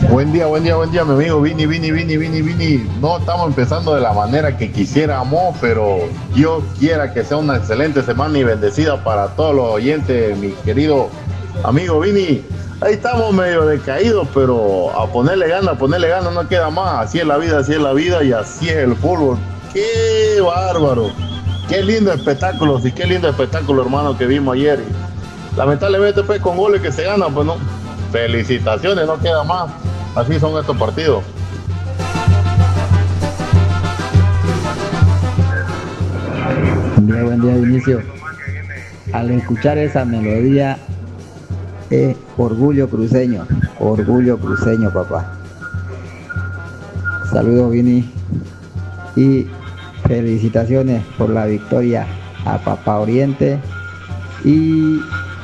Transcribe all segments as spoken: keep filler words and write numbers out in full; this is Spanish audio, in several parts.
Buen día, buen día, buen día, mi amigo Vini, Vini, Vini, Vini, Vini. No estamos empezando de la manera que quisiéramos, pero Dios quiera que sea una excelente semana y bendecida para todos los oyentes, mi querido amigo Vini. Ahí estamos medio decaídos, pero a ponerle ganas, a ponerle ganas, no queda más. Así es la vida, así es la vida y así es el fútbol. ¡Qué bárbaro! ¡Qué lindo espectáculo! Sí, qué lindo espectáculo, hermano, que vimos ayer. Y lamentablemente, pues, con goles que se ganan, pues no. Felicitaciones, no queda más. Así son estos partidos. Buen día, buen día, Vinicio. Al escuchar esa melodía, es orgullo cruceño, orgullo cruceño, papá. Saludos, Vini, y felicitaciones por la victoria a Papá Oriente. Y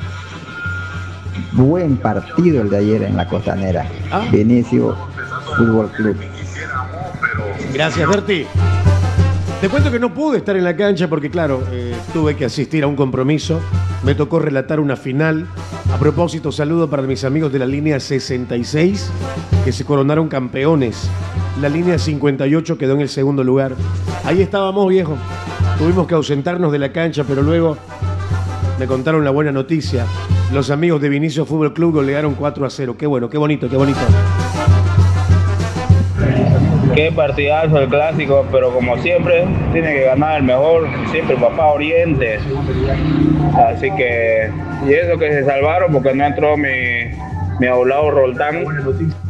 buen partido el de ayer en la Costanera. ¿Ah? Vinicio Fútbol Club. Gracias, Berti. Te cuento que no pude estar en la cancha porque, claro, eh, tuve que asistir a un compromiso. Me tocó relatar una final. A propósito, saludo para mis amigos de la línea sesenta y seis que se coronaron campeones. La línea cincuenta y ocho quedó en el segundo lugar. Ahí estábamos, viejo. Tuvimos que ausentarnos de la cancha, pero luego me contaron la buena noticia. Los amigos de Vinicio Fútbol Club golearon cuatro a cero. Qué bueno, qué bonito, qué bonito. Qué partidazo el clásico, pero como siempre, tiene que ganar el mejor, siempre Papá Oriente. Así que, y eso que se salvaron porque no entró mi, mi Aulao Roldán.